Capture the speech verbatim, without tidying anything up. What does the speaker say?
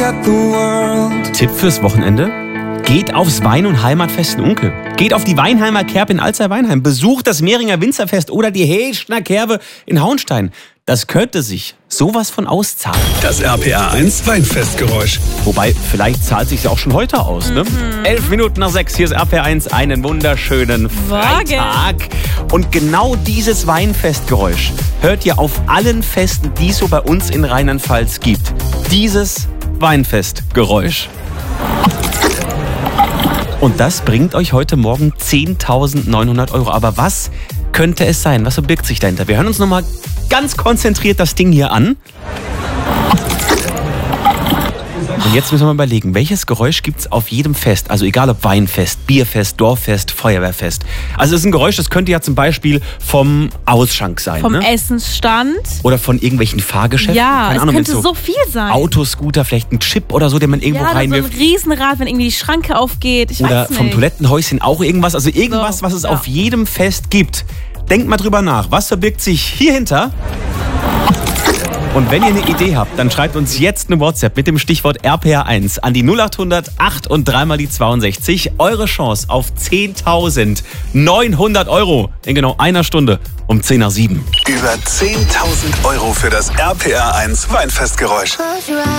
Tipp fürs Wochenende? Geht aufs Wein- und Heimatfest in Unkel. Geht auf die Weinheimer Kerb in Alzey-Weinheim. Besucht das Mehringer Winzerfest oder die Heschner Kerbe in Hauenstein. Das könnte sich sowas von auszahlen. Das R P R eins Weinfestgeräusch. Wobei, vielleicht zahlt sich ja auch schon heute aus, ne? Mhm. Elf Minuten nach sechs, hier ist R P R eins, einen wunderschönen Freitag. Und genau dieses Weinfestgeräusch hört ihr auf allen Festen, die es so bei uns in Rheinland-Pfalz gibt. Dieses Weinfestgeräusch. Und das bringt euch heute Morgen zehntausendneunhundert Euro. Aber was könnte es sein? Was verbirgt sich dahinter? Wir hören uns nochmal ganz konzentriert das Ding hier an. Und jetzt müssen wir mal überlegen, welches Geräusch gibt es auf jedem Fest? Also egal ob Weinfest, Bierfest, Dorffest, Feuerwehrfest. Also es ist ein Geräusch, das könnte ja zum Beispiel vom Ausschank sein. Vom ne? Essensstand. Oder von irgendwelchen Fahrgeschäften. Ja, Keine es Ahnung, könnte so, so viel sein. Autoscooter, vielleicht ein Chip oder so, den man irgendwo ja, reinwirft. Ja, so ein Riesenrad, wenn irgendwie die Schranke aufgeht. Ich Oder weiß nicht. vom Toilettenhäuschen auch irgendwas. Also irgendwas, so, was es ja. auf jedem Fest gibt. Denkt mal drüber nach. Was verbirgt sich hier hinter? Und wenn ihr eine Idee habt, dann schreibt uns jetzt eine WhatsApp mit dem Stichwort R P R eins an die null acht hundert acht und dreimal die zweiundsechzig. Eure Chance auf zehntausendneunhundert Euro in genau einer Stunde um zehn nach sieben. Über zehntausend Euro für das R P R eins Weinfestgeräusch.